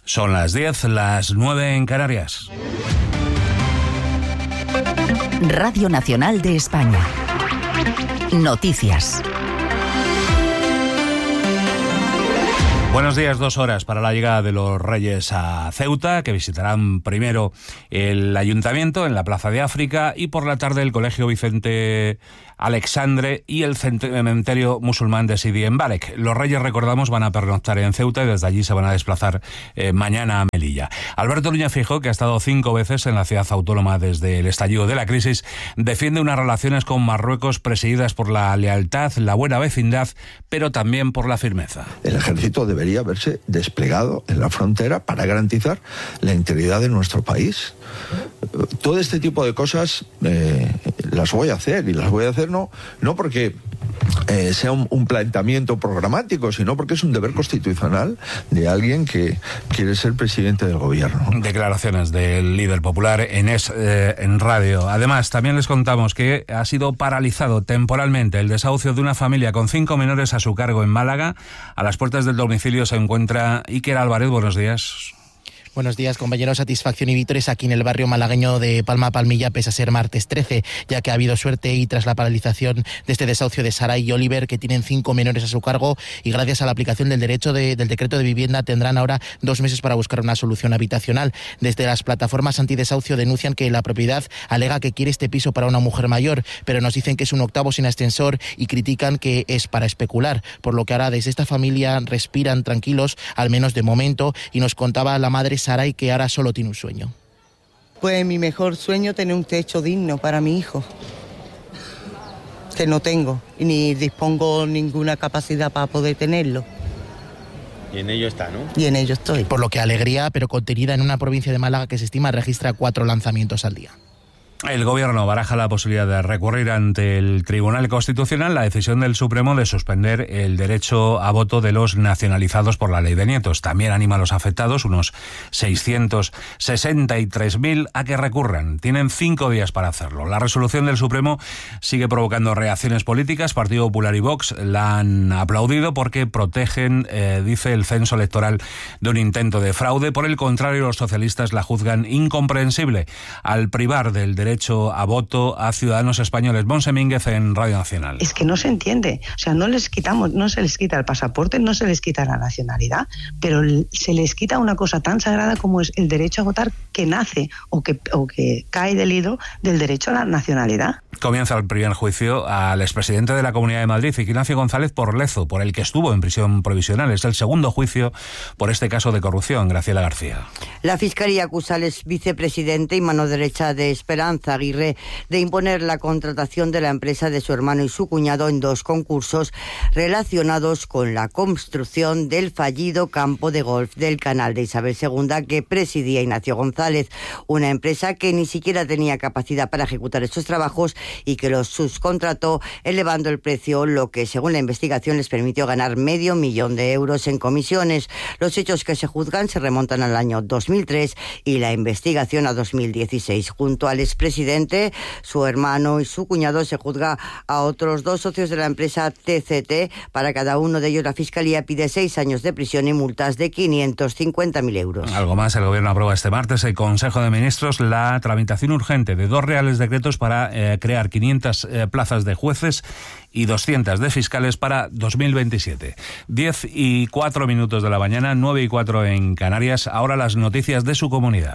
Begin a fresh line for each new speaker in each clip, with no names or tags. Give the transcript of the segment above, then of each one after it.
Son las 10, las 9 en Canarias.
Radio Nacional de España. Noticias.
Buenos días, 2 horas para la llegada de los Reyes a Ceuta, que visitarán primero el Ayuntamiento en la Plaza de África y por la tarde el Colegio Vicente Alexandre y el cementerio musulmán de Sidi en Balek. Los Reyes, recordamos, van a pernoctar en Ceuta y desde allí se van a desplazar mañana a Melilla. Alberto Núñez Feijóo, que ha estado 5 veces en la ciudad autónoma desde el estallido de la crisis, defiende unas relaciones con Marruecos presididas por la lealtad, la buena vecindad, pero también por la firmeza.
El ejército debería haberse desplegado en la frontera para garantizar la integridad de nuestro país. Todo este tipo de cosas las voy a hacer, y las voy a hacer no porque sea un planteamiento programático, sino porque es un deber constitucional de alguien que quiere ser presidente del gobierno.
Declaraciones del líder popular en radio. Además, también les contamos que ha sido paralizado temporalmente el desahucio de una familia con 5 menores a su cargo en Málaga. A las puertas del domicilio se encuentra Iker Álvarez. Buenos días.
Buenos días, compañeros. Satisfacción y vítores aquí en el barrio malagueño de Palma Palmilla, pese a ser martes 13, ya que ha habido suerte y tras la paralización de este desahucio de Saray y Oliver, que tienen 5 menores a su cargo, y gracias a la aplicación del decreto de vivienda, tendrán ahora 2 meses para buscar una solución habitacional. Desde las plataformas antidesahucio denuncian que la propiedad alega que quiere este piso para una mujer mayor, pero nos dicen que es un octavo sin ascensor y critican que es para especular, por lo que ahora desde esta familia respiran tranquilos, al menos de momento, y nos contaba la madre Saray que ahora solo tiene un sueño.
Pues mi mejor sueño es tener un techo digno para mi hijo, que no tengo, ni dispongo ninguna capacidad para poder tenerlo.
Y en ello está, ¿no?
Y en ello estoy.
Por lo que alegría, pero contenida en una provincia de Málaga que se estima registra 4 lanzamientos al día.
El Gobierno baraja la posibilidad de recurrir ante el Tribunal Constitucional la decisión del Supremo de suspender el derecho a voto de los nacionalizados por la ley de nietos. También anima a los afectados, unos 663.000, a que recurran. Tienen 5 días para hacerlo. La resolución del Supremo sigue provocando reacciones políticas. Partido Popular y Vox la han aplaudido porque protegen, dice, el censo electoral de un intento de fraude. Por el contrario, los socialistas la juzgan incomprensible al privar del derecho a voto a ciudadanos españoles. Monse Mínguez en Radio Nacional.
Es que no se entiende, o sea, no se les quita el pasaporte, no se les quita la nacionalidad, pero se les quita una cosa tan sagrada como es el derecho a votar, que nace o que cae del hilo del derecho a la nacionalidad.
Comienza el primer juicio al expresidente de la Comunidad de Madrid, Ignacio González Porlezo, por el que estuvo en prisión provisional. Es el segundo juicio por este caso de corrupción. Graciela García.
La Fiscalía acusa al exvicepresidente y mano derecha de Esperanza Aguirre de imponer la contratación de la empresa de su hermano y su cuñado en 2 concursos relacionados con la construcción del fallido campo de golf del Canal de Isabel II que presidía Ignacio González, una empresa que ni siquiera tenía capacidad para ejecutar estos trabajos y que los subcontrató elevando el precio, lo que según la investigación les permitió ganar $500.000 de euros en comisiones. Los hechos que se juzgan se remontan al año 2003 y la investigación a 2016. Junto al expresidente, su hermano y su cuñado, se juzga a otros 2 socios de la empresa TCT. Para cada uno de ellos la Fiscalía pide 6 años de prisión y multas de 550.000 euros.
Algo más, el Gobierno aprueba este martes el Consejo de Ministros la tramitación urgente de 2 reales decretos para crear 500 plazas de jueces y 200 de fiscales para 2027. 10:04 de la mañana, 9:04 en Canarias. Ahora las noticias de su comunidad.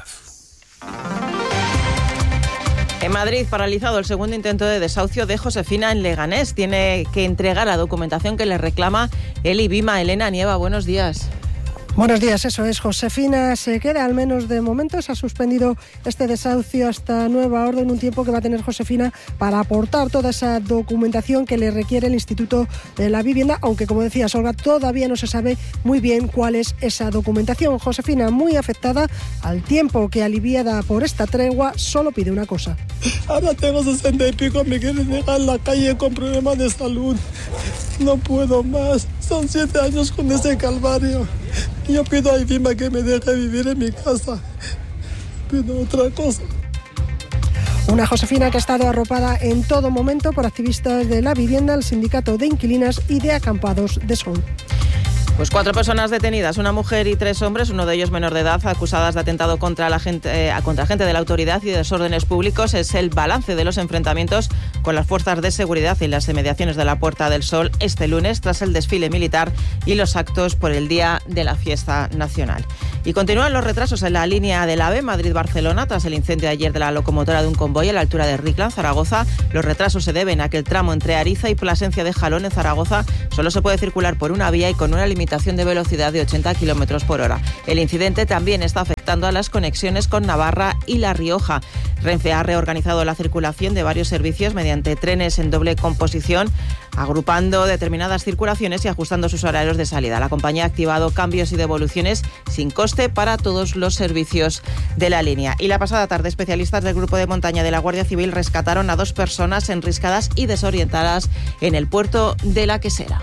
En Madrid, paralizado el segundo intento de desahucio de Josefina en Leganés. Tiene que entregar la documentación que le reclama el IBIMA. Elena Nieva, buenos días.
Buenos días, eso es. Josefina se queda, al menos de momento. Se ha suspendido este desahucio hasta nueva orden, un tiempo que va a tener Josefina para aportar toda esa documentación que le requiere el Instituto de la Vivienda, aunque, como decía Olga, todavía no se sabe muy bien cuál es esa documentación. Josefina, muy afectada, al tiempo que, aliviada por esta tregua, solo pide una cosa.
Ahora tengo 60 y pico, me quieren dejar en la calle con problemas de salud. No puedo más. Son 7 años con ese calvario. Yo pido a IBIMA que me deje vivir en mi casa. Pido otra cosa.
Una Josefina que ha estado arropada en todo momento por activistas de la vivienda, el sindicato de inquilinas y de acampados de Sol.
Pues 4 personas detenidas, una mujer y 3 hombres, uno de ellos menor de edad, acusadas de atentado contra gente de la autoridad y de desórdenes públicos. Es el balance de los enfrentamientos con las fuerzas de seguridad en las inmediaciones de la Puerta del Sol este lunes, tras el desfile militar y los actos por el Día de la Fiesta Nacional. Y continúan los retrasos en la línea del AVE Madrid-Barcelona tras el incendio ayer de la locomotora de un convoy a la altura de Ricla, en Zaragoza. Los retrasos se deben a que el tramo entre Ariza y Plasencia de Jalón, en Zaragoza, solo se puede circular por una vía y con una limitación de velocidad de 80 km por hora. El incidente también está afectando a las conexiones con Navarra y La Rioja. Renfe ha reorganizado la circulación de varios servicios mediante trenes en doble composición, agrupando determinadas circulaciones y ajustando sus horarios de salida. La compañía ha activado cambios y devoluciones sin coste para todos los servicios de la línea. Y la pasada tarde, especialistas del Grupo de Montaña de la Guardia Civil rescataron a 2 personas enriscadas y desorientadas en el puerto de La Quesera.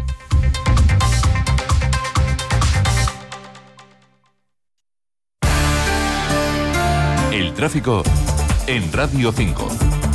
El tráfico en Radio 5.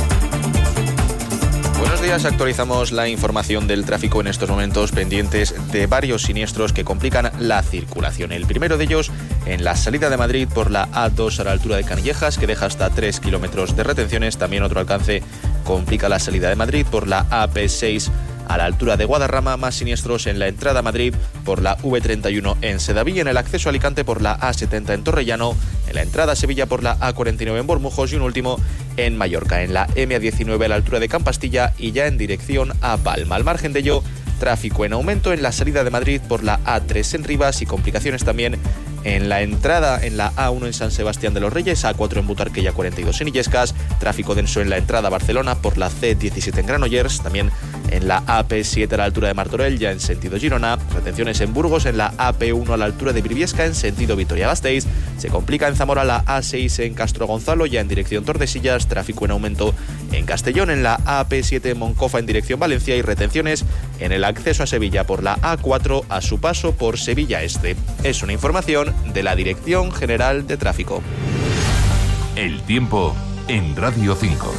Buenos días, actualizamos la información del tráfico en estos momentos, pendientes de varios siniestros que complican la circulación. El primero de ellos en la salida de Madrid por la A2 a la altura de Canillejas, que deja hasta 3 kilómetros de retenciones. También otro alcance complica la salida de Madrid por la AP6 a la altura de Guadarrama, más siniestros en la entrada a Madrid por la V31 en Sedaví, en el acceso a Alicante por la A70 en Torrellano, en la entrada a Sevilla por la A49 en Bormujos y un último en Mallorca, en la M19 a la altura de Campastilla y ya en dirección a Palma. Al margen de ello, tráfico en aumento en la salida de Madrid por la A3 en Rivas y complicaciones también en la entrada en la A1 en San Sebastián de los Reyes, A4 en Butarque y A42 en Illescas, tráfico denso en la entrada a Barcelona por la C17 en Granollers, también en la AP7 a la altura de Martorell, ya en sentido Girona, retenciones en Burgos, en la AP1 a la altura de Briviesca en sentido Vitoria-Gasteiz, se complica en Zamora la A6 en Castro Gonzalo, ya en dirección Tordesillas, tráfico en aumento en Castellón, en la AP7 en Moncofa en dirección Valencia y retenciones en el acceso a Sevilla por la A4 a su paso por Sevilla Este. Es una información de la Dirección General de Tráfico.
El tiempo en Radio 5.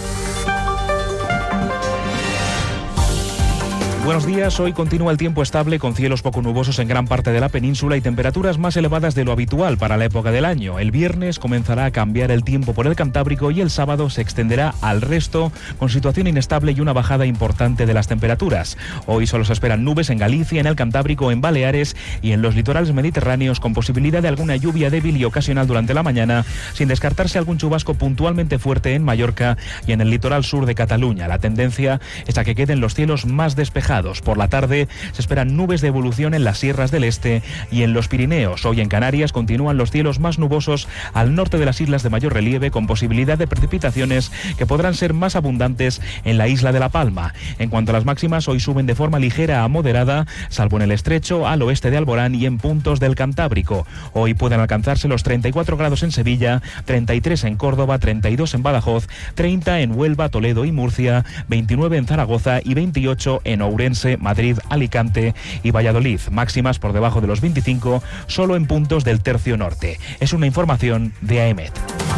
Buenos días, hoy continúa el tiempo estable con cielos poco nubosos en gran parte de la península y temperaturas más elevadas de lo habitual para la época del año. El viernes comenzará a cambiar el tiempo por el Cantábrico y el sábado se extenderá al resto con situación inestable y una bajada importante de las temperaturas. Hoy solo se esperan nubes en Galicia, en el Cantábrico, en Baleares y en los litorales mediterráneos con posibilidad de alguna lluvia débil y ocasional durante la mañana, sin descartarse algún chubasco puntualmente fuerte en Mallorca y en el litoral sur de Cataluña. La tendencia es a que queden los cielos más despejados. Por la tarde se esperan nubes de evolución en las sierras del este y en los Pirineos. Hoy en Canarias continúan los cielos más nubosos al norte de las islas de mayor relieve, con posibilidad de precipitaciones que podrán ser más abundantes en la isla de La Palma. En cuanto a las máximas, hoy suben de forma ligera a moderada, salvo en el estrecho, al oeste de Alborán y en puntos del Cantábrico. Hoy pueden alcanzarse los 34 grados en Sevilla, 33 en Córdoba, 32 en Badajoz, 30 en Huelva, Toledo y Murcia, 29 en Zaragoza y 28 en Ourense, Madrid, Alicante y Valladolid. Máximas por debajo de los 25 solo en puntos del tercio norte. Es una información de AEMET.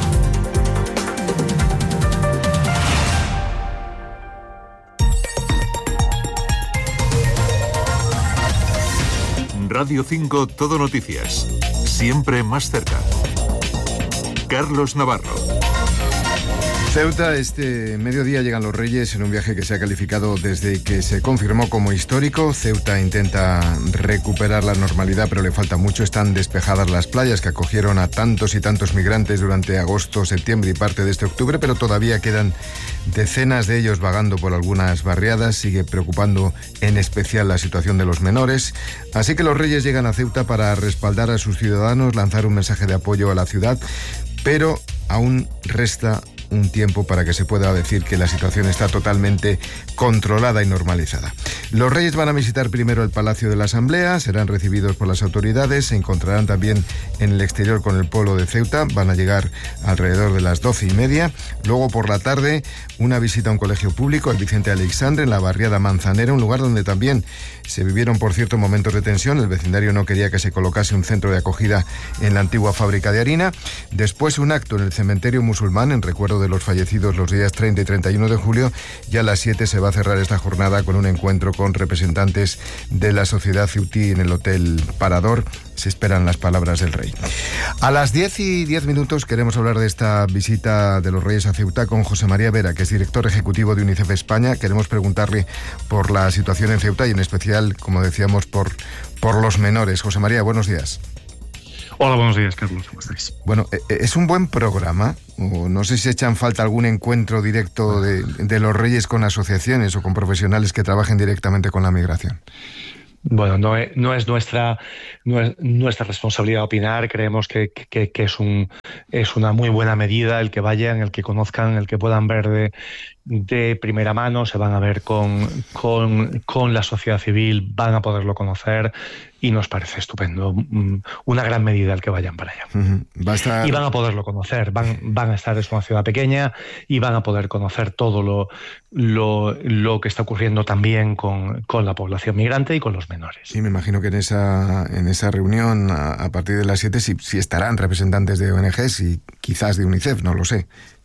Radio 5 Todo Noticias. Siempre más cerca. Carlos Navarro.
Ceuta, este mediodía llegan los Reyes en un viaje que se ha calificado desde que se confirmó como histórico. Ceuta intenta recuperar la normalidad, pero le falta mucho. Están despejadas las playas que acogieron a tantos y tantos migrantes durante agosto, septiembre y parte de este octubre, pero todavía quedan decenas de ellos vagando por algunas barriadas. Sigue preocupando en especial la situación de los menores. Así que los Reyes llegan a Ceuta para respaldar a sus ciudadanos, lanzar un mensaje de apoyo a la ciudad, pero aún resta un tiempo para que se pueda decir que la situación está totalmente controlada y normalizada. Los Reyes van a visitar primero el Palacio de la Asamblea, serán recibidos por las autoridades, se encontrarán también en el exterior con el pueblo de Ceuta, van a llegar alrededor de las 12:30. Luego por la tarde una visita a un colegio público, el Vicente Aleixandre, en la barriada Manzanera, un lugar donde también se vivieron por cierto momentos de tensión. El vecindario no quería que se colocase un centro de acogida en la antigua fábrica de harina. Después un acto en el cementerio musulmán en recuerdo de los fallecidos los días 30 y 31 de julio. Y a las 7 se va a cerrar esta jornada con un encuentro con representantes de la sociedad ceutí en el Hotel Parador. Se esperan las palabras del rey. A las 10:10 queremos hablar de esta visita de los Reyes a Ceuta con José María Vera, que es director ejecutivo de UNICEF España. Queremos preguntarle por la situación en Ceuta y en especial, como decíamos, por los menores. José María, buenos días.
Hola, buenos días, Carlos, ¿cómo estáis?
Bueno, ¿es un buen programa? O no sé si echan falta algún encuentro directo de los Reyes con asociaciones o con profesionales que trabajen directamente con la migración.
Bueno, no es nuestra responsabilidad opinar. Creemos que es una muy buena medida el que vayan, el que conozcan, el que puedan ver de primera mano, se van a ver con la sociedad civil, van a poderlo conocer y nos parece estupendo. Una gran medida el que vayan para allá.
Uh-huh.
Y van a poderlo conocer, van a estar, es una ciudad pequeña y van a poder conocer todo lo que está ocurriendo también con la población migrante y con los menores.
Sí, me imagino que en esa reunión a partir de las 7 sí estarán representantes de ONGs y quizás de UNICEF, no lo sé.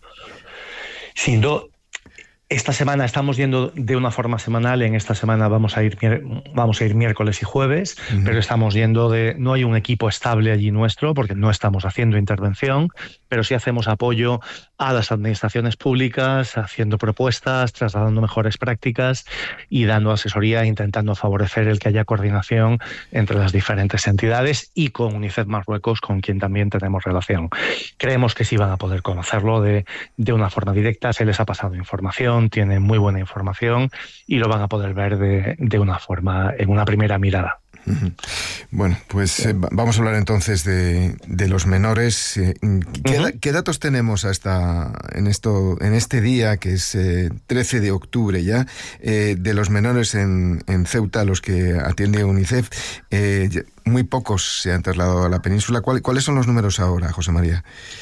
Sí, esta semana estamos yendo de una forma semanal. En esta semana vamos a ir miércoles y jueves, uh-huh. Pero estamos yendo no hay un equipo estable allí nuestro porque no estamos haciendo intervención, pero sí hacemos apoyo a las administraciones públicas, haciendo propuestas, trasladando mejores prácticas y dando asesoría, intentando favorecer el que haya coordinación entre las diferentes entidades y con UNICEF Marruecos, con quien también tenemos relación. Creemos que sí van a poder conocerlo de una forma directa, se les ha pasado información, tienen muy buena información y lo van a poder ver de una forma, en una primera mirada.
Bueno, pues vamos a hablar entonces de los menores. ¿Qué datos tenemos en este día, que es 13 de octubre ya, de los menores en Ceuta, a los que atiende UNICEF? Muy pocos se han trasladado a la península. ¿Cuáles son los números ahora, José María?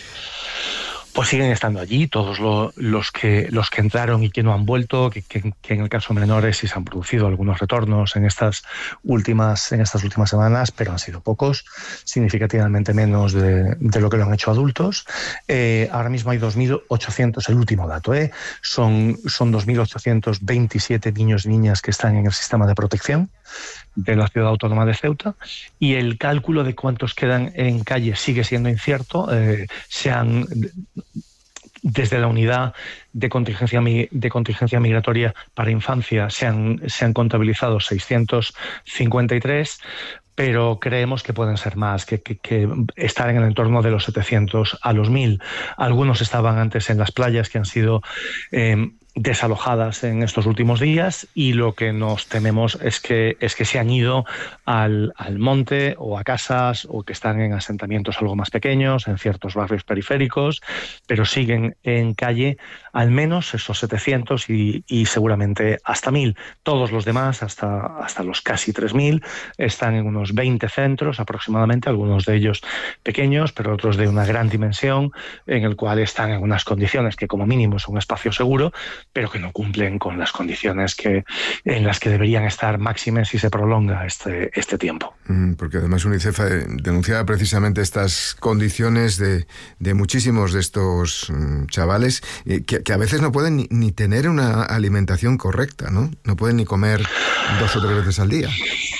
Pues siguen estando allí todos los que entraron y que no han vuelto, que en el caso de menores sí se han producido algunos retornos en estas últimas semanas, pero han sido pocos, significativamente menos de lo que lo han hecho adultos. Ahora mismo hay 2.800, el último dato, son 2.827 niños y niñas que están en el sistema de protección de la ciudad autónoma de Ceuta, y el cálculo de cuántos quedan en calle sigue siendo incierto. Desde la unidad de contingencia migratoria para infancia se han contabilizado 653, pero creemos que pueden ser más, que estar en el entorno de los 700 a los 1.000. Algunos estaban antes en las playas que han sido desalojadas en estos últimos días, y lo que nos tememos es que se han ido al monte o a casas, o que están en asentamientos algo más pequeños, en ciertos barrios periféricos, pero siguen en calle al menos esos 700 y seguramente hasta 1.000. Todos los demás, hasta los casi 3.000, están en unos 20 centros aproximadamente, algunos de ellos pequeños, pero otros de una gran dimensión, en el cual están en unas condiciones que como mínimo es un espacio seguro, pero que no cumplen con las condiciones en las que deberían estar máximas si se prolonga este tiempo.
Porque además UNICEF denunciaba precisamente estas condiciones de muchísimos de estos chavales que a veces no pueden ni tener una alimentación correcta, ¿no? No pueden ni comer 2 o 3 veces al día.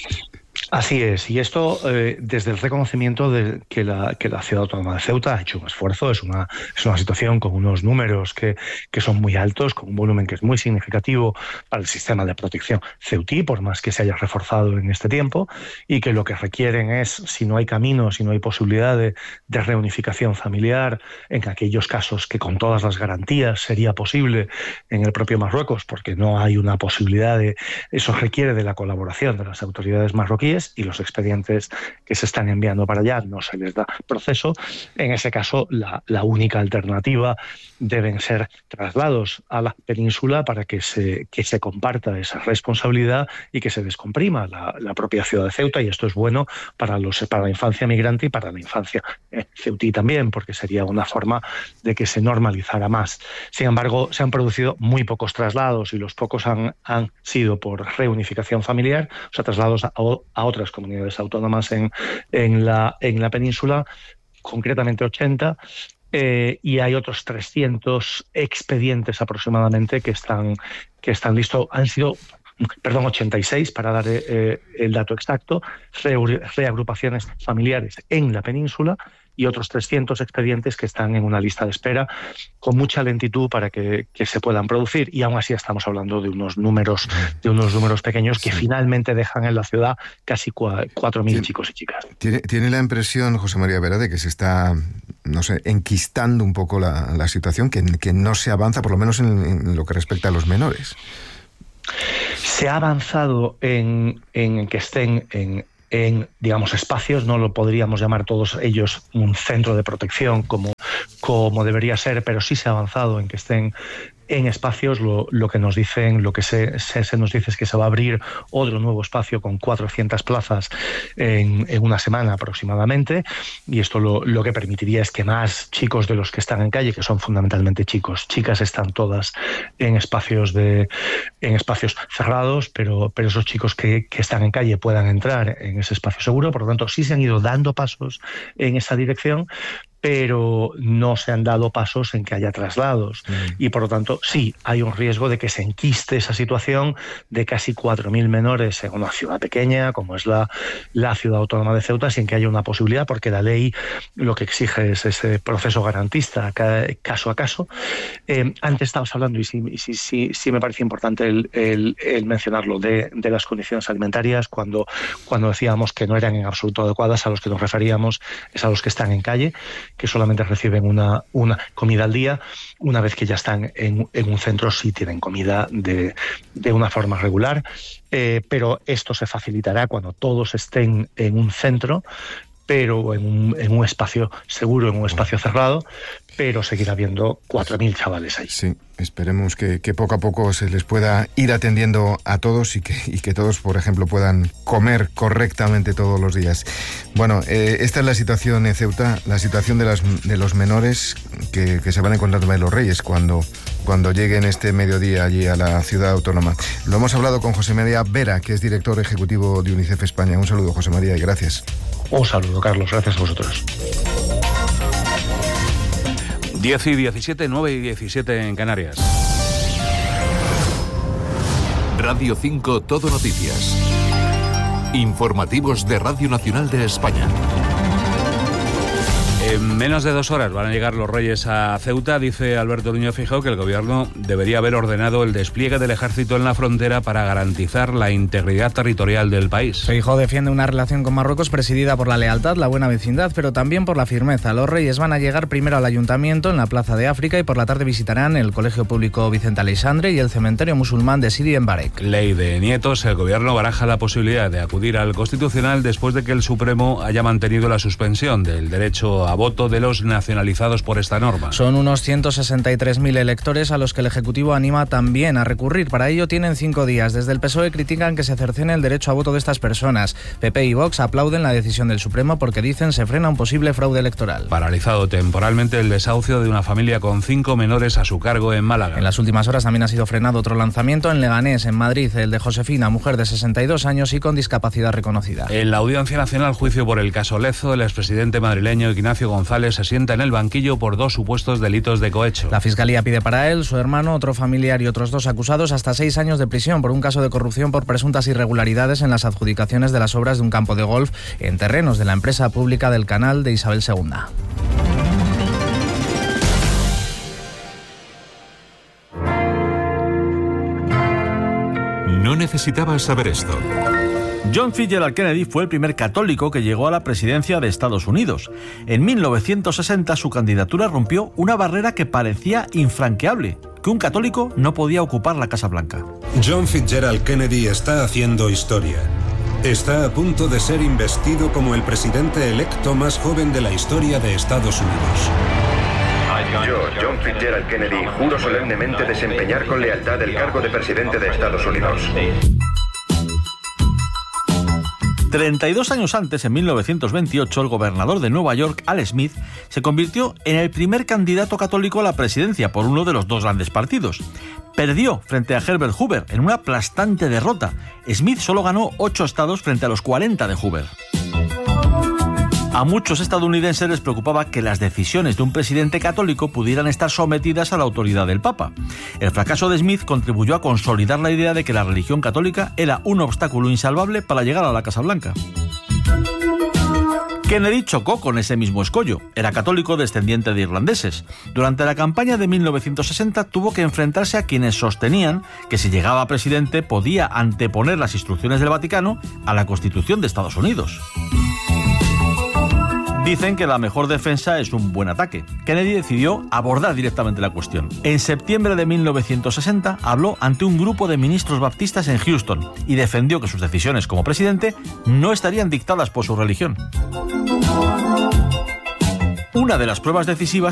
Así es, y esto desde el reconocimiento de que la ciudad autónoma de Ceuta ha hecho un esfuerzo. Es una situación con unos números que son muy altos, con un volumen que es muy significativo para el sistema de protección ceutí, por más que se haya reforzado en este tiempo, y que lo que requieren es, si no hay camino, si no hay posibilidad de reunificación familiar, en aquellos casos que con todas las garantías sería posible en el propio Marruecos, porque no hay una posibilidad eso requiere de la colaboración de las autoridades marroquíes, y los expedientes que se están enviando para allá no se les da proceso. En ese caso, la única alternativa deben ser traslados a la península para que se comparta esa responsabilidad y que se descomprima la propia ciudad de Ceuta, y esto es bueno para la infancia migrante y para la infancia ceutí también, porque sería una forma de que se normalizara más. Sin embargo, se han producido muy pocos traslados, y los pocos han sido por reunificación familiar, o sea, traslados a otras comunidades autónomas en la península, concretamente 80, y hay otros 300 expedientes aproximadamente que están listos. Han sido 86 para dar el dato exacto, reagrupaciones familiares en la península, y otros 300 expedientes que están en una lista de espera con mucha lentitud para que se puedan producir, y aún así estamos hablando de unos números pequeños que finalmente dejan en la ciudad casi 4.000 chicos y chicas.
¿Tiene la impresión, José María Vera, de que se está, no sé, enquistando un poco la situación, que no se avanza, por lo menos en lo que respecta a los menores?
Se ha avanzado en que estén en, digamos, espacios, no lo podríamos llamar todos ellos un centro de protección como debería ser, pero sí se ha avanzado en que estén en espacios. Lo que nos dicen, lo que se nos dice es que se va a abrir otro nuevo espacio con 400 plazas en una semana aproximadamente, y esto lo que permitiría es que más chicos de los que están en calle, que son fundamentalmente chicos, chicas están todas en espacios cerrados, pero esos chicos que están en calle puedan entrar en ese espacio seguro. Por lo tanto, sí se han ido dando pasos en esa dirección, pero no se han dado pasos en que haya traslados. Y por lo tanto, sí, hay un riesgo de que se enquiste esa situación de casi 4.000 menores en una ciudad pequeña, como es la ciudad autónoma de Ceuta, sin que haya una posibilidad, porque la ley lo que exige es ese proceso garantista, caso a caso. Antes estabas hablando, y sí me parece importante el mencionarlo, de las condiciones alimentarias, cuando decíamos que no eran en absoluto adecuadas. A los que nos referíamos es a los que están en calle, que solamente reciben una comida al día. Una vez que ya están en un centro, sí tienen comida de una forma regular, pero esto se facilitará cuando todos estén en un centro, pero en un espacio seguro, en un espacio cerrado, pero seguirá habiendo 4.000 chavales ahí.
Sí, esperemos que poco a poco se les pueda ir atendiendo a todos y que todos, por ejemplo, puedan comer correctamente todos los días. Bueno, esta es la situación en Ceuta, la situación de los menores que se van a encontrar en Los Reyes cuando lleguen este mediodía allí a la ciudad autónoma. Lo hemos hablado con José María Vera, que es director ejecutivo de UNICEF España. Un saludo, José María, y gracias.
Un saludo, Carlos. Gracias a vosotros.
10 y 17, 9 y 17 en Canarias.
Radio 5 Todo Noticias. Informativos de Radio Nacional de España.
En menos de 2 horas van a llegar los Reyes a Ceuta. Dice Alberto Núñez Feijóo que el gobierno debería haber ordenado el despliegue del ejército en la frontera para garantizar la integridad territorial del país.
Feijóo defiende una relación con Marruecos presidida por la lealtad, la buena vecindad, pero también por la firmeza. Los Reyes van a llegar primero al Ayuntamiento en la Plaza de África y por la tarde visitarán el Colegio Público Vicente Aleixandre y el cementerio musulmán de Sidi en Barek.
Ley de nietos. El gobierno baraja la posibilidad de acudir al Constitucional después de que el Supremo haya mantenido la suspensión del derecho a voto de los nacionalizados por esta norma.
Son unos 163.000 electores a los que el Ejecutivo anima también a recurrir. Para ello tienen 5 días. Desde el PSOE critican que se cercene el derecho a voto de estas personas. PP y Vox aplauden la decisión del Supremo porque dicen se frena un posible fraude electoral.
Paralizado temporalmente el desahucio de una familia con 5 menores a su cargo en Málaga.
En las últimas horas también ha sido frenado otro lanzamiento en Leganés, en Madrid, el de Josefina, mujer de 62 años y con discapacidad reconocida.
En la Audiencia Nacional, juicio por el caso Lezo, el expresidente madrileño Ignacio González se sienta en el banquillo por 2 supuestos delitos de cohecho.
La Fiscalía pide para él, su hermano, otro familiar y otros 2 acusados hasta 6 años de prisión por un caso de corrupción por presuntas irregularidades en las adjudicaciones de las obras de un campo de golf en terrenos de la empresa pública del Canal de Isabel II.
No necesitabas saber esto.
John Fitzgerald Kennedy fue el primer católico que llegó a la presidencia de Estados Unidos. En 1960 su candidatura rompió una barrera que parecía infranqueable, que un católico no podía ocupar la Casa Blanca.
John Fitzgerald Kennedy está haciendo historia. Está a punto de ser investido como el presidente electo más joven de la historia de Estados Unidos.
Yo, John Fitzgerald Kennedy, juro solemnemente desempeñar con lealtad el cargo de presidente de Estados Unidos.
32 años antes, en 1928, el gobernador de Nueva York, Al Smith, se convirtió en el primer candidato católico a la presidencia por uno de los 2 grandes partidos. Perdió frente a Herbert Hoover en una aplastante derrota. Smith solo ganó 8 estados frente a los 40 de Hoover. A muchos estadounidenses les preocupaba que las decisiones de un presidente católico pudieran estar sometidas a la autoridad del Papa. El fracaso de Smith contribuyó a consolidar la idea de que la religión católica era un obstáculo insalvable para llegar a la Casa Blanca. Kennedy chocó con ese mismo escollo. Era católico descendiente de irlandeses. Durante la campaña de 1960 tuvo que enfrentarse a quienes sostenían que si llegaba a presidente podía anteponer las instrucciones del Vaticano a la Constitución de Estados Unidos. Dicen que la mejor defensa es un buen ataque. Kennedy decidió abordar directamente la cuestión. En septiembre de 1960 habló ante un grupo de ministros baptistas en Houston y defendió que sus decisiones como presidente no estarían dictadas por su religión. Una de las pruebas decisivas